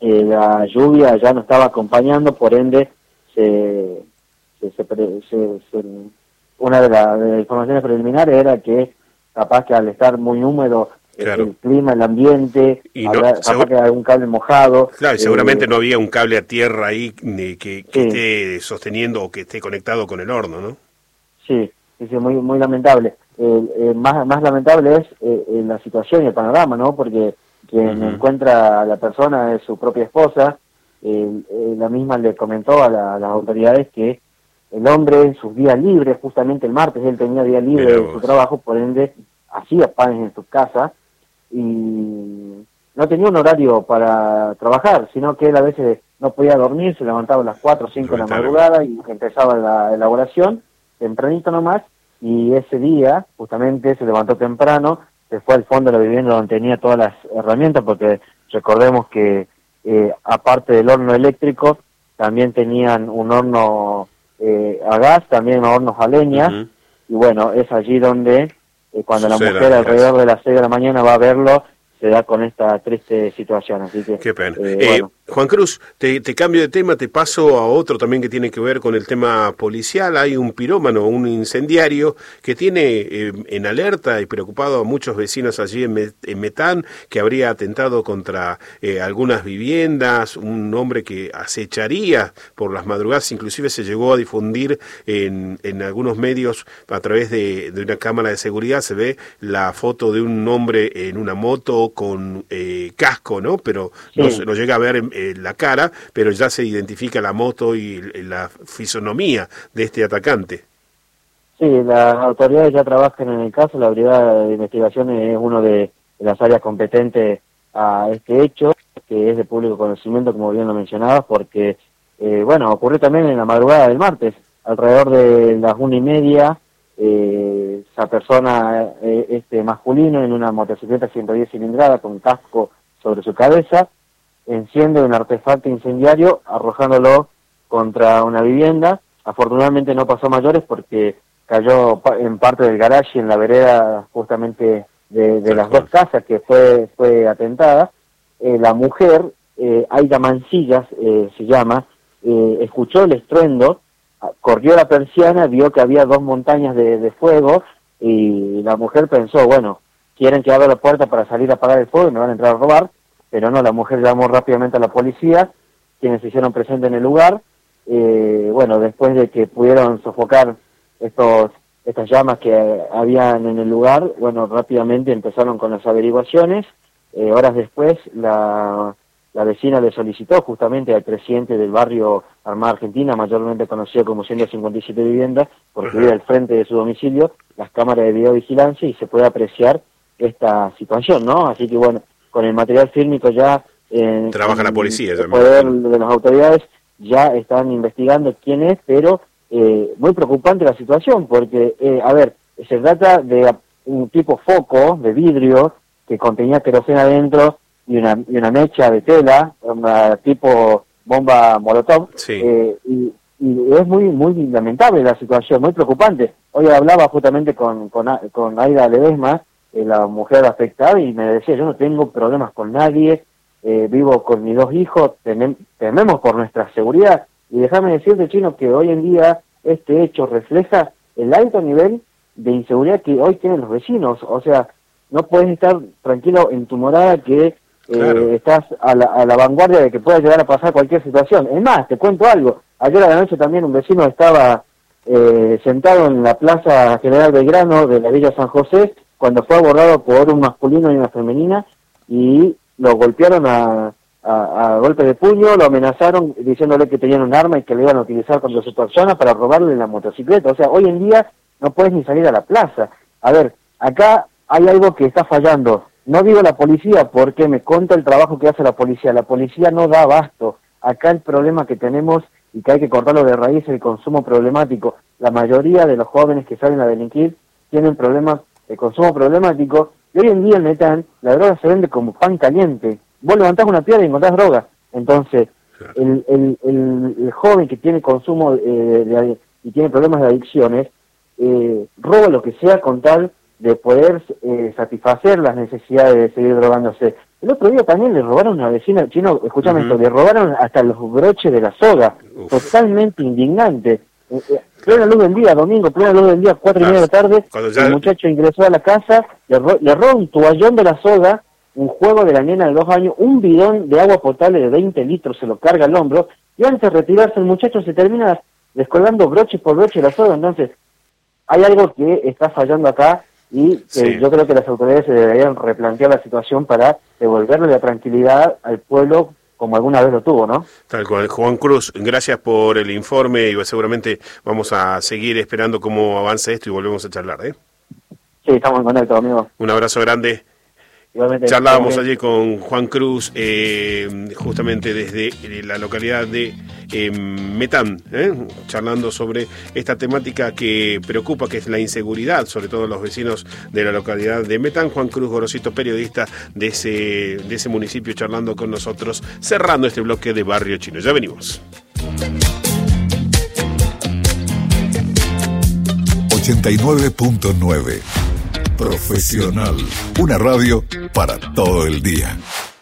la lluvia ya no estaba acompañando, por ende una de las informaciones preliminares era que capaz que al estar muy húmedo Claro. el clima, el ambiente, Y capaz que hay algún cable mojado. Claro, y seguramente no había un cable a tierra ahí que Sí. esté sosteniendo o que esté conectado con el horno, ¿no? Sí, muy muy lamentable. Más lamentable es la situación y el panorama, ¿no? Porque quien encuentra a la persona es su propia esposa. La misma le comentó a las autoridades que el hombre en sus días libres, justamente el martes él tenía día libre de su trabajo, por ende hacía panes en su casa y no tenía un horario para trabajar, sino que él a veces no podía dormir, se levantaba a las 4 o 5 de la madrugada y empezaba la elaboración tempranito nomás, y ese día justamente se levantó temprano, se fue al fondo de la vivienda donde tenía todas las herramientas, porque recordemos que aparte del horno eléctrico también tenían un horno a gas, también hornos a leña, y bueno, es allí donde cuando la mujer alrededor de las 6 de la mañana va a verlo, se da con esta triste situación, así que... Qué pena. Bueno. Juan Cruz, te cambio de tema, te paso a otro también que tiene que ver con el tema policial. Hay un pirómano, un incendiario, que tiene en alerta y preocupado a muchos vecinos allí en Metán, que habría atentado contra algunas viviendas, un hombre que acecharía por las madrugadas, inclusive se llegó a difundir en algunos medios a través de una cámara de seguridad, se ve la foto de un hombre en una moto con casco, ¿no? Pero sí, no se lo llega a ver la cara, pero ya se identifica la moto y la fisonomía de este atacante. Sí, las autoridades ya trabajan en el caso, la Brigada de Investigaciones es una de las áreas competentes a este hecho, que es de público conocimiento, como bien lo mencionabas, porque, bueno, ocurrió también en la madrugada del martes, alrededor de las 1:30, esa persona, este masculino, en una motocicleta 110 cilindrada con casco sobre su cabeza, enciende un artefacto incendiario arrojándolo contra una vivienda. Afortunadamente no pasó mayores porque cayó en parte del garage y en la vereda justamente de las dos casas que fue atentada. La mujer, Aida Mancillas se llama, escuchó el estruendo, corrió la persiana, vio que había 2 montañas de fuego y la mujer pensó, bueno, quieren que abra la puerta para salir a apagar el fuego y me van a entrar a robar. Pero no, la mujer llamó rápidamente a la policía, quienes se hicieron presentes en el lugar. Bueno, después de que pudieron sofocar estas llamas que habían en el lugar, bueno, rápidamente empezaron con las averiguaciones. Horas después, la vecina le solicitó justamente al presidente del barrio Armada Argentina, mayormente conocido como 157 Viviendas, porque vive al frente de su domicilio, las cámaras de videovigilancia y se puede apreciar esta situación, ¿no? Así que bueno, con el material fílmico ya trabaja la policía, el poder de las autoridades ya están investigando quién es, pero muy preocupante la situación porque, a ver, se trata de un tipo foco de vidrio que contenía queroseno adentro y una mecha de tela, una tipo bomba molotov, sí. Y es muy lamentable la situación, muy preocupante. Hoy hablaba justamente con Aida Ledesma, la mujer afectada, y me decía, yo no tengo problemas con nadie, vivo con mis 2 hijos, tememos por nuestra seguridad, y déjame decirte, Chino, que hoy en día este hecho refleja el alto nivel de inseguridad que hoy tienen los vecinos. O sea, no puedes estar tranquilo en tu morada que estás a la vanguardia de que pueda llegar a pasar cualquier situación. Es más, te cuento algo, ayer a la noche también un vecino estaba sentado en la Plaza General Belgrano de la Villa San José, cuando fue abordado por un masculino y una femenina, y lo golpearon a golpe de puño, lo amenazaron diciéndole que tenían un arma y que le iban a utilizar contra su persona para robarle la motocicleta. O sea, hoy en día no puedes ni salir a la plaza. A ver, acá hay algo que está fallando. No digo la policía porque me conta el trabajo que hace la policía no da abasto. Acá el problema que tenemos y que hay que cortarlo de raíz es el consumo problemático. La mayoría de los jóvenes que salen a delinquir tienen problemas de consumo problemático, y hoy en día en Metán la droga se vende como pan caliente. Vos levantás una piedra y encontrás droga. Entonces, el joven que tiene consumo y tiene problemas de adicciones, roba lo que sea con tal de poder satisfacer las necesidades de seguir drogándose. El otro día también le robaron a una vecina, Chino, escúchame esto, le robaron hasta los broches de la soga, totalmente indignante. Plena luz del día, domingo, plena luz del día, 4:30 de la tarde, el muchacho ingresó a la casa, le robó un toallón de la soga, un juego de la nena de 2 años, un bidón de agua potable de 20 litros, se lo carga al hombro, y antes de retirarse el muchacho se termina descolgando broche por broche de la soga. Entonces, hay algo que está fallando acá, y yo creo que las autoridades se deberían replantear la situación para devolverle la tranquilidad al pueblo como alguna vez lo tuvo, ¿no? Tal cual. Juan Cruz, gracias por el informe y seguramente vamos a seguir esperando cómo avance esto y volvemos a charlar, ¿eh? Sí, estamos en contacto, amigo. Un abrazo grande. Igualmente, charlábamos allí con Juan Cruz, justamente desde la localidad de Metán, charlando sobre esta temática que preocupa, que es la inseguridad, sobre todo los vecinos de la localidad de Metán. Juan Cruz Gorosito, periodista de ese municipio, charlando con nosotros, cerrando este bloque de Barrio Chino. Ya venimos. 89.9 Profesional, una radio para todo el día.